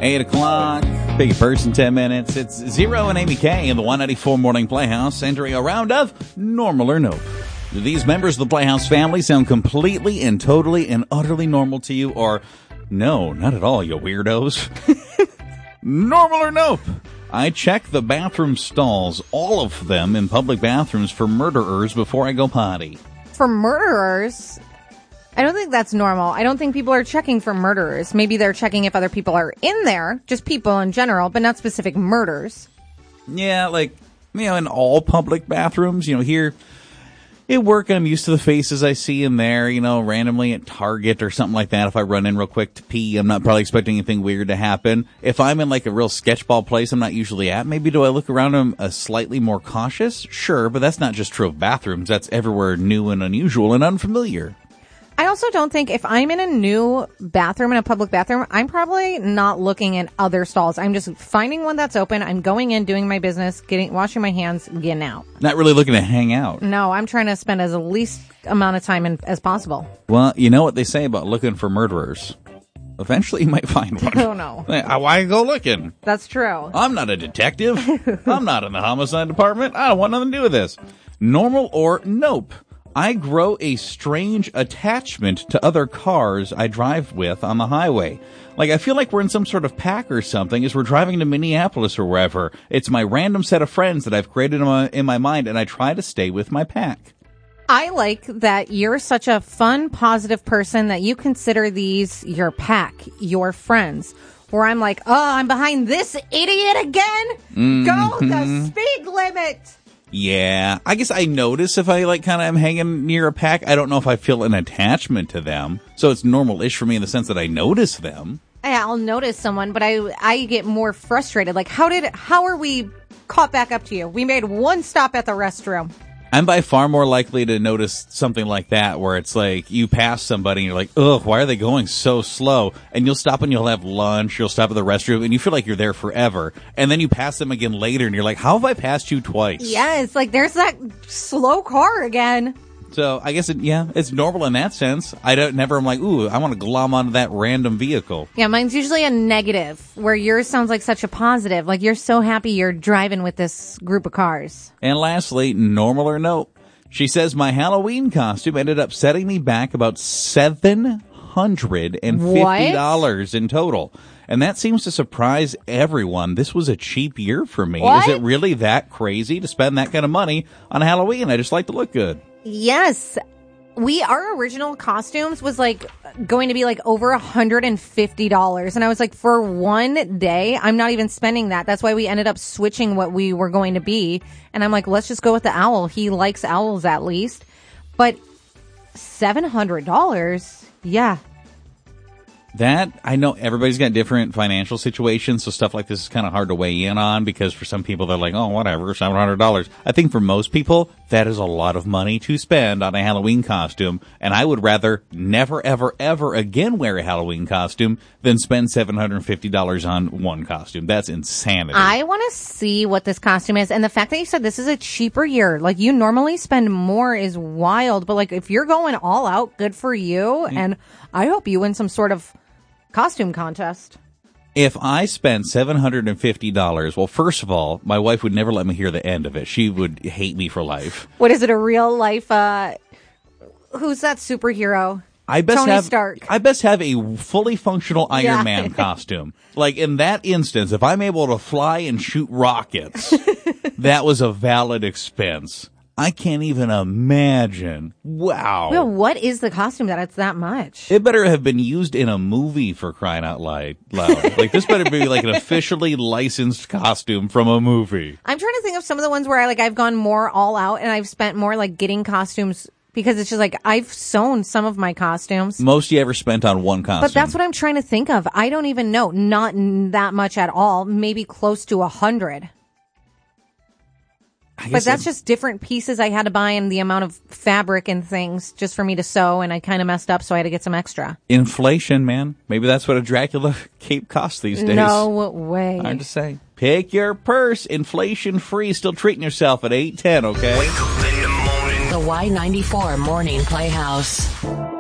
8 o'clock. Pick your person, 10 minutes. It's Zero and Amy K in the 194 Morning Playhouse, entering a round of Normal or Nope. Do these members of the Playhouse family sound completely and totally and utterly normal to you, or no, not at all, you weirdos? Normal or Nope? I check the bathroom stalls, all of them in public bathrooms, for murderers before I go potty. For murderers? I don't think that's normal. I don't think people are checking for murderers. Maybe they're checking if other people are in there, just people in general, but not specific murders. Yeah, like, in all public bathrooms, here at work, I'm used to the faces I see in there, randomly at Target or something like that. If I run in real quick to pee, I'm not probably expecting anything weird to happen. If I'm in like a real sketchball place I'm not usually at, maybe do I look around them slightly more cautious? Sure, but that's not just true of bathrooms. That's everywhere new and unusual and unfamiliar. I also don't think if I'm in a new bathroom, in a public bathroom, I'm probably not looking at other stalls. I'm just finding one that's open. I'm going in, doing my business, washing my hands, getting out. Not really looking to hang out. No, I'm trying to spend as least amount of time as possible. Well, you know what they say about looking for murderers. Eventually you might find one. Oh, no. Why go looking? That's true. I'm not a detective. I'm not in the homicide department. I don't want nothing to do with this. Normal or Nope? I grow a strange attachment to other cars I drive with on the highway. Like, I feel like we're in some sort of pack or something as we're driving to Minneapolis or wherever. It's my random set of friends that I've created in my mind, and I try to stay with my pack. I like that you're such a fun, positive person that you consider these your pack, your friends. Where I'm like, I'm behind this idiot again? Mm-hmm. Go the speed limit! Yeah, I guess I notice if I kind of am hanging near a pack. I don't know if I feel an attachment to them. So it's normal-ish for me in the sense that I notice them. Yeah, I'll notice someone, but I get more frustrated. Like, how are we caught back up to you? We made one stop at the restroom. I'm by far more likely to notice something like that where it's like you pass somebody and you're like, ugh, why are they going so slow? And you'll stop and you'll have lunch, you'll stop at the restroom, and you feel like you're there forever. And then you pass them again later and you're like, how have I passed you twice? Yes, like there's that slow car again. So I guess it's normal in that sense. I'm like, ooh, I want to glom onto that random vehicle. Yeah, mine's usually a negative, where yours sounds like such a positive. Like you're so happy you're driving with this group of cars. And lastly, normal or Nope? She says my Halloween costume ended up setting me back about $750 in total. And that seems to surprise everyone. This was a cheap year for me. What? Is it really that crazy to spend that kind of money on Halloween? I just like to look good. Yes. Our original costumes was going to be over $150. And I was like, for one day, I'm not even spending that. That's why we ended up switching what we were going to be. And I'm like, let's just go with the owl. He likes owls at least. But $700? Yeah. That, I know everybody's got different financial situations, so stuff like this is kind of hard to weigh in on because for some people they're like, oh, whatever, $700. I think for most people, that is a lot of money to spend on a Halloween costume, and I would rather never, ever, ever again wear a Halloween costume than spend $750 on one costume. That's insanity. I want to see what this costume is, and the fact that you said this is a cheaper year, you normally spend more is wild, but if you're going all out, good for you, and I hope you win some sort of costume contest. If I spend $750, well, first of all, my wife would never let me hear the end of it. She would hate me for life. What is it, a real life, who's that superhero? Tony Stark. I best have a fully functional Iron Man costume. In that instance, if I'm able to fly and shoot rockets, that was a valid expense. I can't even imagine. Wow. Well, what is the costume that it's that much? It better have been used in a movie for crying out loud. This better be an officially licensed costume from a movie. I'm trying to think of some of the ones where I've gone more all out and I've spent more getting costumes because it's just I've sewn some of my costumes. Most you ever spent on one costume. But that's what I'm trying to think of. I don't even know. Not that much at all. Maybe close to 100. But that's just different pieces I had to buy and the amount of fabric and things just for me to sew, and I kind of messed up, so I had to get some extra. Inflation, man. Maybe that's what a Dracula cape costs these days. No way. Hard to say. Pick your purse. Inflation-free. Still treating yourself at 8:10, okay? Wake up in the morning. The Y94 Morning Playhouse.